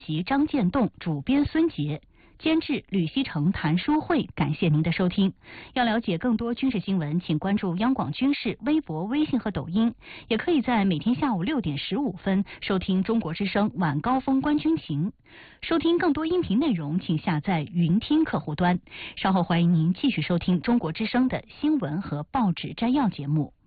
辑张建栋，主编孙杰，监制吕希成、谭书慧。感谢您的收听。要了解更多军事新闻，请关注央广军事微博、微信和抖音，也可以在每天下午6点15分收听中国之声晚高峰观军情。收听更多音频内容，请下载云听客户端。稍后欢迎您继续收听中国之声的新闻和报纸摘要节目。